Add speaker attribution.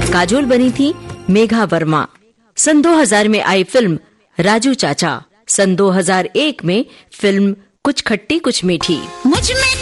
Speaker 1: काजोल बनी थी मेघा वर्मा। सन 2000 में आई फिल्म राजू चाचा। सन 2001 में फिल्म कुछ खट्टी कुछ मीठी।